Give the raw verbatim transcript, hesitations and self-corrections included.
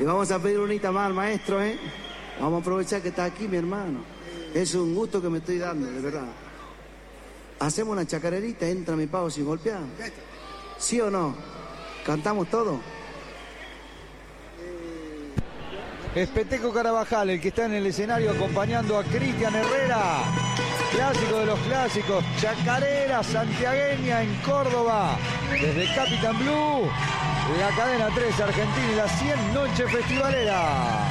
Le vamos a pedir unita más al maestro, ¿eh? Vamos a aprovechar que está aquí, mi hermano. Es un gusto que me estoy dando, de verdad. Hacemos una chacarerita, entra mi pavo sin golpear. ¿Sí o no? ¿Cantamos todo? Es Peteco Carabajal el que está en el escenario acompañando a Cristian Herrera. Clásico de los clásicos, chacarera santiagueña en Córdoba. Desde Capitán Blue, la cadena tres Argentina y las cien noches festivaleras.